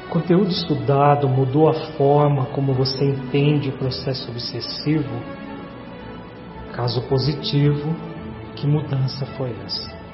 O conteúdo estudado mudou a forma como você entende o processo obsessivo? Caso positivo, que mudança foi essa?